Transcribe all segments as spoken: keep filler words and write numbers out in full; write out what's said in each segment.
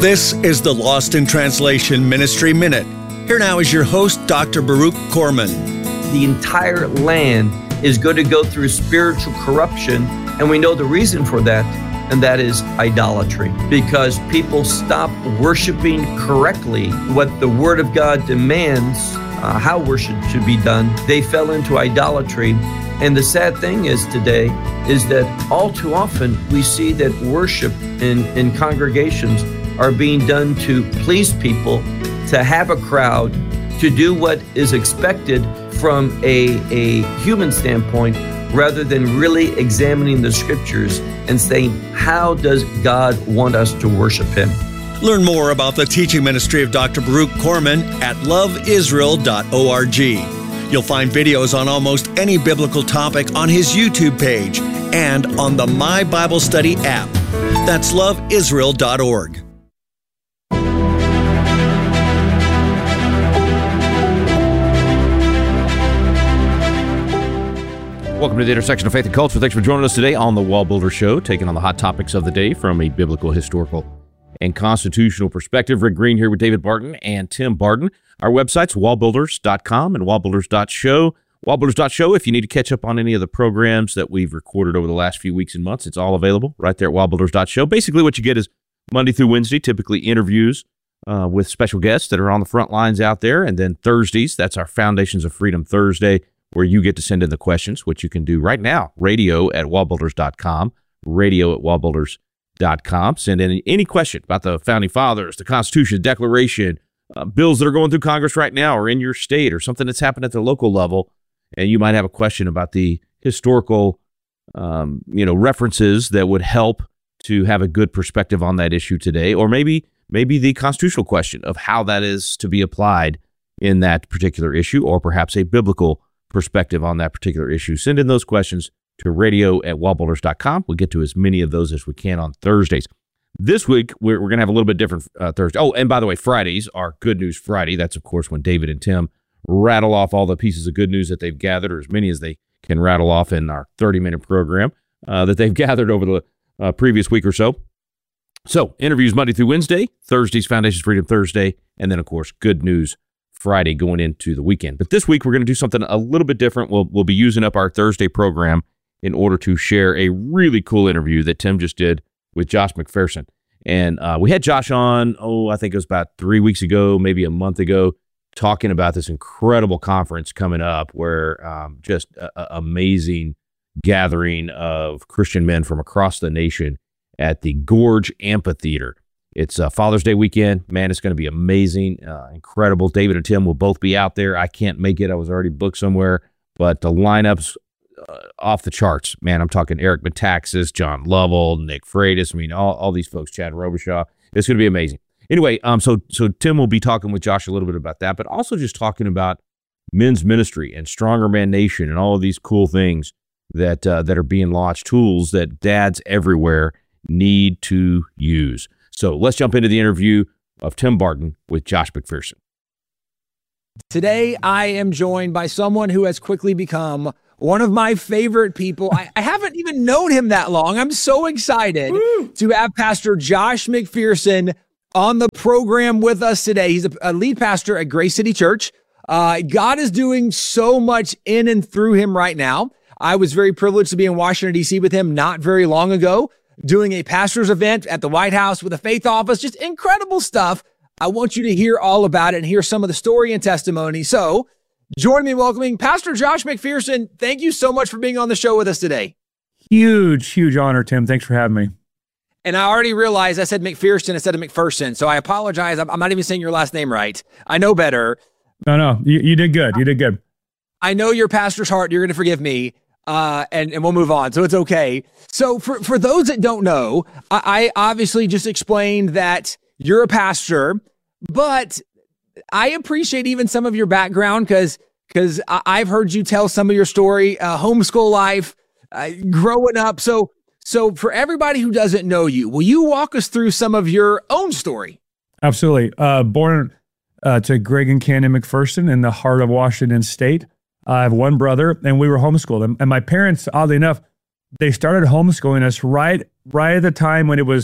This is the Lost in Translation Ministry Minute. Here now is your host, Doctor Baruch Corman. The entire land is going to go through spiritual corruption, and we know the reason for that, and that is idolatry. Because people stop worshiping correctly what the Word of God demands, uh, how worship should be done. They fell into idolatry. And the sad thing is today is that all too often we see that worship in, in congregations are being done to please people, to have a crowd, to do what is expected from a, a human standpoint, rather than really examining the scriptures and saying, how does God want us to worship Him? Learn more about the teaching ministry of Doctor Baruch Corman at love israel dot org. You'll find videos on almost any biblical topic on his YouTube page and on the My Bible Study app. That's love israel dot org. Welcome to the intersection of faith and culture. Thanks for joining us today on the Wall Builder Show, taking on the hot topics of the day from a biblical, historical, and constitutional perspective. Rick Green here with David Barton and Tim Barton. Our website's wall builders dot com and wall builders dot show. wall builders dot show, if you need to catch up on any of the programs that we've recorded over the last few weeks and months, it's all available right there at wall builders dot show. Basically, what you get is Monday through Wednesday, typically interviews uh, with special guests that are on the front lines out there. And then Thursdays, that's our Foundations of Freedom Thursday, where you get to send in the questions, which you can do right now. Radio at wall builders dot com, radio at wall builders dot com. Send in any question about the Founding Fathers, the Constitution, the Declaration, uh, bills that are going through Congress right now or in your state, or something that's happened at the local level, and you might have a question about the historical um, you know, references that would help to have a good perspective on that issue today, or maybe maybe the constitutional question of how that is to be applied in that particular issue, or perhaps a biblical perspective on that particular issue. Send in those questions to radio at wall builders dot com. We'll get to as many of those as we can on Thursdays. This week, we're, we're going to have a little bit different uh, Thursday. Oh, and by the way, Fridays are Good News Friday. That's, of course, when David and Tim rattle off all the pieces of good news that they've gathered, or as many as they can rattle off in our thirty-minute program uh, that they've gathered over the uh, previous week or so. So, interviews Monday through Wednesday, Thursdays, Foundations Freedom Thursday, and then, of course, Good News Friday going into the weekend. But this week, we're going to do something a little bit different. We'll, we'll be using up our Thursday program in order to share a really cool interview that Tim just did with Josh McPherson. And uh, we had Josh on, oh, I think it was about three weeks ago, maybe a month ago, talking about this incredible conference coming up where um, just an amazing gathering of Christian men from across the nation at the Gorge Amphitheater. It's uh, Father's Day weekend. Man, it's going to be amazing, uh, incredible. David and Tim will both be out there. I can't make it. I was already booked somewhere, but the lineup's uh, off the charts. Man, I'm talking Eric Metaxas, John Lovell, Nick Freitas. I mean, all, all these folks, Chad Robichaud. It's going to be amazing. Anyway, um, so so Tim will be talking with Josh a little bit about that, but also just talking about men's ministry and Stronger Man Nation and all of these cool things that uh, that are being launched, tools that dads everywhere need to use. So let's jump into the interview of Tim Barton with Josh McPherson. Today, I am joined by someone who has quickly become one of my favorite people. I, I haven't even known him that long. I'm so excited Woo. to have Pastor Josh McPherson on the program with us today. He's a, a lead pastor at Grace City Church. Uh, God is doing so much in and through him right now. I was very privileged to be in Washington, D C with him not very long ago, doing a pastor's event at the White House with a faith office, just incredible stuff. I want you to hear all about it and hear some of the story and testimony. So join me in welcoming Pastor Josh McPherson. Thank you so much for being on the show with us today. Huge, huge honor, Tim. Thanks for having me. And I already realized I said McPherson instead of McPherson, so I apologize. I'm not even saying your last name right. I know better. No, no, you, you did good. You did good. I know your pastor's heart. You're going to forgive me. Uh, and, and we'll move on. So it's okay. So for, for those that don't know, I, I obviously just explained that you're a pastor, but I appreciate even some of your background because because I've heard you tell some of your story, uh, homeschool life, uh, growing up. So so for everybody who doesn't know you, will you walk us through some of your own story? Absolutely. Uh, born uh, to Greg and Candace McPherson in the heart of Washington State. I have one brother, and we were homeschooled. And, and my parents, oddly enough, they started homeschooling us right right at the time when it was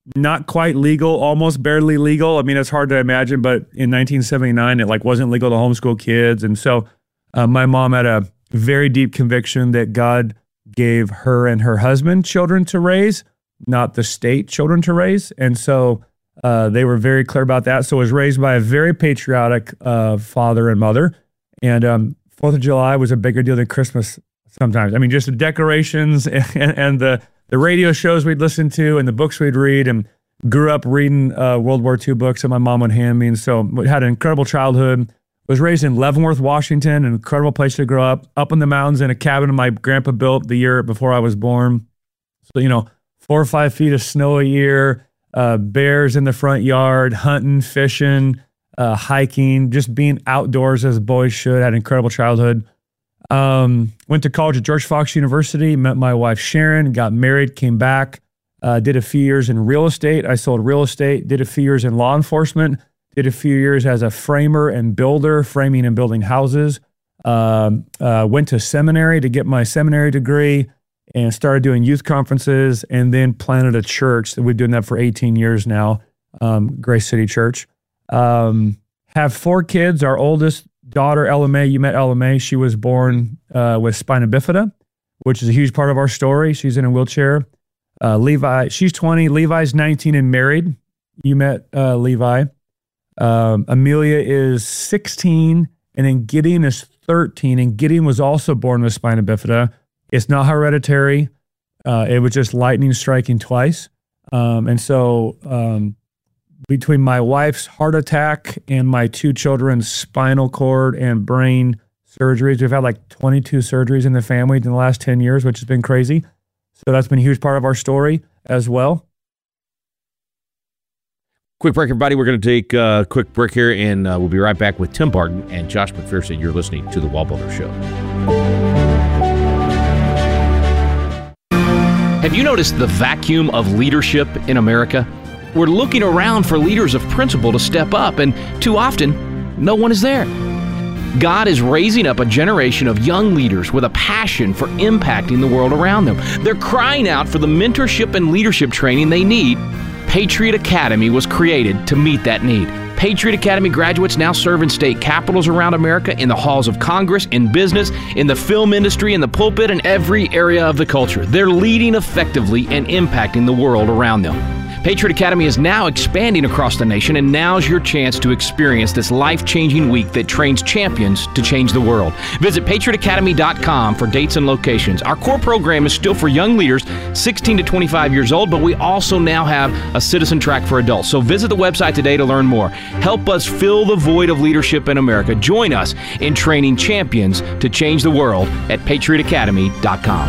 not quite legal, almost barely legal. I mean, it's hard to imagine, but in nineteen seventy-nine, it like wasn't legal to homeschool kids. And so uh, my mom had a very deep conviction that God gave her and her husband children to raise, not the state children to raise. And so uh, they were very clear about that. So I was raised by a very patriotic uh, father and mother. And um, Fourth of July was a bigger deal than Christmas sometimes. I mean, just the decorations and, and the the radio shows we'd listen to and the books we'd read, and grew up reading uh, World War Two books that my mom would hand me. And so had an incredible childhood. Was raised in Leavenworth, Washington, an incredible place to grow up, up in the mountains in a cabin my grandpa built the year before I was born. So, you know, four or five feet of snow a year, uh, bears in the front yard, hunting, fishing, uh, hiking, just being outdoors as boys should. Had an incredible childhood. Um, went to college at George Fox University, met my wife Sharon, got married, came back, uh, did a few years in real estate. I sold real estate, did a few years in law enforcement, did a few years as a framer and builder, framing and building houses. Um, uh, went to seminary to get my seminary degree and started doing youth conferences, and then planted a church. We've been doing that for eighteen years now, um, Grace City Church. Um, have four kids. Our oldest daughter, Ella May, you met Ella May. She was born uh, with spina bifida, which is a huge part of our story. She's in a wheelchair. Uh, Levi, she's twenty. Levi's nineteen and married. You met uh, Levi. Um, Amelia is sixteen, and then Gideon is thirteen. And Gideon was also born with spina bifida. It's not hereditary. Uh, it was just lightning striking twice. Um, and so um, between my wife's heart attack and my two children's spinal cord and brain surgeries, we've had like twenty-two surgeries in the family in the last ten years, which has been crazy. So that's been a huge part of our story as well. Quick break, everybody. We're going to take a quick break here, and uh, we'll be right back with Tim Barton and Josh McPherson. You're listening to The Wallbuilder Show. Have you noticed the vacuum of leadership in America? We're looking around for leaders of principle to step up, and too often, no one is there. God is raising up a generation of young leaders with a passion for impacting the world around them. They're crying out for the mentorship and leadership training they need. Patriot Academy was created to meet that need. Patriot Academy graduates now serve in state capitals around America, in the halls of Congress, in business, in the film industry, in the pulpit, and every area of the culture. They're leading effectively and impacting the world around them. Patriot Academy is now expanding across the nation, and now's your chance to experience this life-changing week that trains champions to change the world. Visit patriot academy dot com for dates and locations. Our core program is still for young leaders, sixteen to twenty-five years old, but we also now have a citizen track for adults. So visit the website today to learn more. Help us fill the void of leadership in America. Join us in training champions to change the world at patriot academy dot com.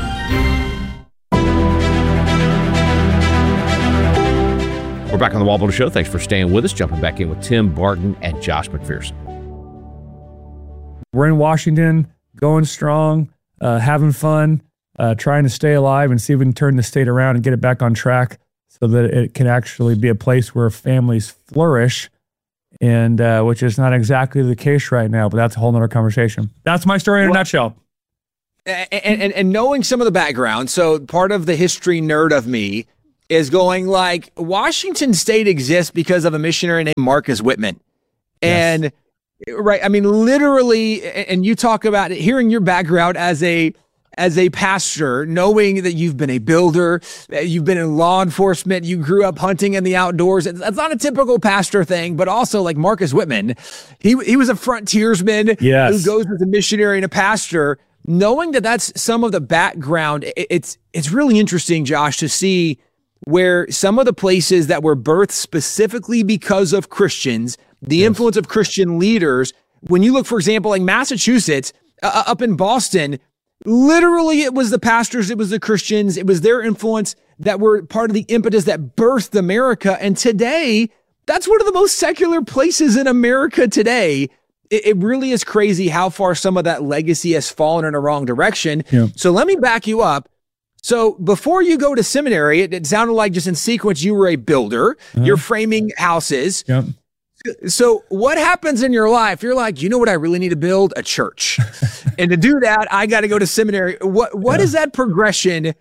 We're back on the Wallbuilder Show. Thanks for staying with us. Jumping back in with Tim Barton and Josh McPherson. We're in Washington, going strong, uh, having fun, uh, trying to stay alive and see if we can turn the state around and get it back on track so that it can actually be a place where families flourish, and uh, which is not exactly the case right now, but that's a whole nother conversation. That's my story in well, a nutshell. And, and, and knowing some of the background, so part of the history nerd of me is going like, Washington State exists because of a missionary named Marcus Whitman. And yes. Right, I mean, literally, and you talk about it, hearing your background as a as a pastor, knowing that you've been a builder, you've been in law enforcement, you grew up hunting in the outdoors. That's not a typical pastor thing, but also like Marcus Whitman, he he was a frontiersman yes. who goes as a missionary and a pastor. Knowing that that's some of the background, it's it's really interesting, Josh, to see where some of the places that were birthed specifically because of Christians, the yes. influence of Christian leaders, when you look, for example, like Massachusetts, uh, up in Boston, literally it was the pastors, it was the Christians, it was their influence that were part of the impetus that birthed America. And today, that's one of the most secular places in America today. It, it really is crazy how far some of that legacy has fallen in a wrong direction. Yeah. So let me back you up. So before you go to seminary, it, it sounded like just in sequence, you were a builder, uh-huh. you're framing houses. Yep. So what happens in your life? You're like, you know what I really need to build? A church. And to do that, I got to go to seminary. What What yeah. is that progression?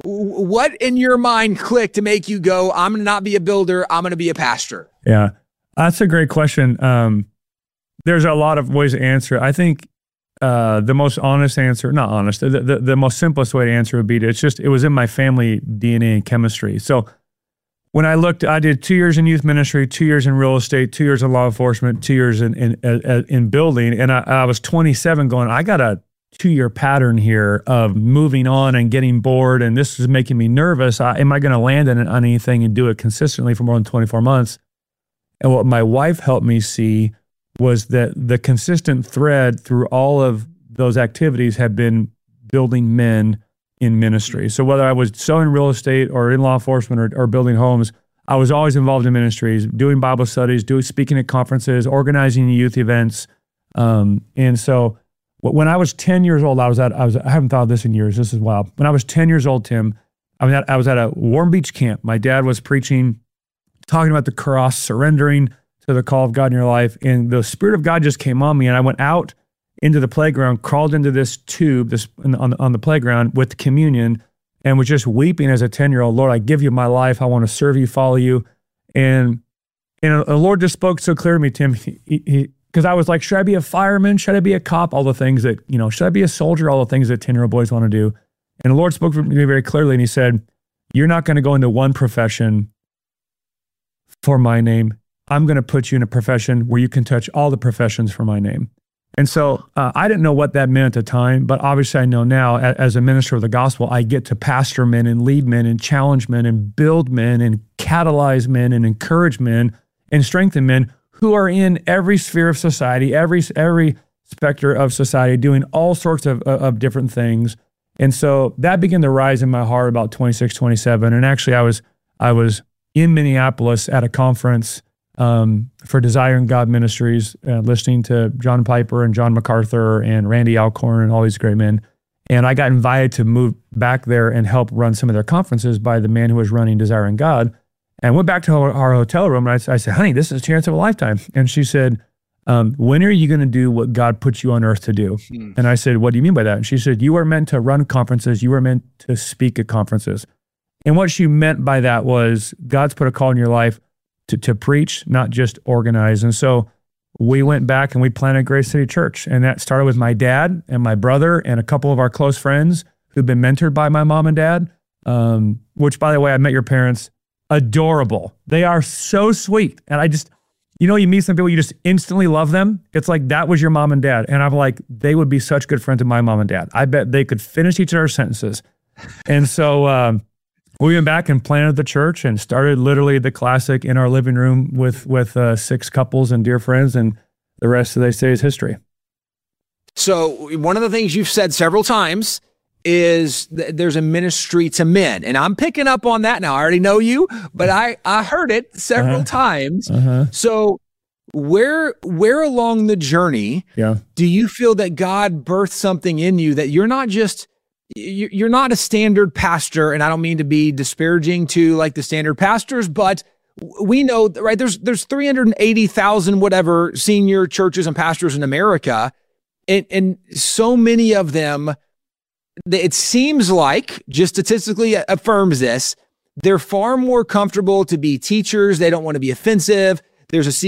What in your mind clicked to make you go, I'm going to not be a builder, I'm going to be a pastor? Yeah, that's a great question. Um, there's a lot of ways to answer. I think uh, the most honest answer, not honest, the, the, the most simplest way to answer would be to, it's just, it was in my family D N A and chemistry. So when I looked, I did two years in youth ministry, two years in real estate, two years in law enforcement, two years in in, in, in building. And I, I was twenty-seven going, I got a two-year pattern here of moving on and getting bored, and this is making me nervous. I, am I going to land in, on anything and do it consistently for more than twenty-four months? And what my wife helped me see was that the consistent thread through all of those activities had been building men in ministry. So whether I was so in real estate or in law enforcement or, or building homes, I was always involved in ministries, doing Bible studies, doing speaking at conferences, organizing youth events. Um, and so when I was ten years old, I was at, I was, I haven't thought of this in years. This is wild. When I was ten years old, Tim, I was at, I was at a Warm Beach camp. My dad was preaching, talking about the cross, surrendering to the call of God in your life. And the Spirit of God just came on me, and I went out into the playground, crawled into this tube this on, on the playground with communion, and was just weeping as a ten-year-old. Lord, I give you my life. I want to serve you, follow you. And, and the Lord just spoke so clear to me, Tim, he, he, because I was like, should I be a fireman? Should I be a cop? All the things that, you know, should I be a soldier? All the things that ten-year-old boys want to do. And the Lord spoke to me very clearly, and he said, you're not going to go into one profession for my name. I'm going to put you in a profession where you can touch all the professions for my name. And so uh, I didn't know what that meant at the time, but obviously I know now as, as a minister of the gospel, I get to pastor men and lead men and challenge men and build men and catalyze men and encourage men and strengthen men who are in every sphere of society, every every specter of society, doing all sorts of, of different things. And so that began to rise in my heart about twenty-six, twenty-seven. And actually I was I was in Minneapolis at a conference um, for Desiring God Ministries, uh, listening to John Piper and John MacArthur and Randy Alcorn and all these great men. And I got invited to move back there and help run some of their conferences by the man who was running Desiring God. And went back to our, our hotel room, and I, I said, honey, this is a chance of a lifetime. And she said, um, when are you going to do what God put you on earth to do? Hmm. And I said, what do you mean by that? And she said, you are meant to run conferences. You are meant to speak at conferences. And what she meant by that was God's put a call in your life to, to preach, not just organize. And so we went back and we planted Grace City Church. And that started with my dad and my brother and a couple of our close friends who've been mentored by my mom and dad, um, which, by the way, I met your parents. Adorable. They are so sweet. And I just, you know, you meet some people, you just instantly love them. It's like that was your mom and dad. And I'm like, they would be such good friends of my mom and dad. I bet they could finish each other's sentences. And so um, we went back and planted the church and started literally the classic in our living room with, with uh, six couples and dear friends. And the rest, they say, is history. So one of the things you've said several times is th- there's a ministry to men. And I'm picking up on that now. I already know you, but I, I heard it several uh-huh. times. Uh-huh. So where where along the journey yeah. do you feel that God birthed something in you that you're not just, you're not a standard pastor, and I don't mean to be disparaging to like the standard pastors, but we know, right, there's there's three hundred eighty thousand whatever senior churches and pastors in America, and, and so many of them, it seems like, just statistically affirms this, they're far more comfortable to be teachers. They don't want to be offensive. There's a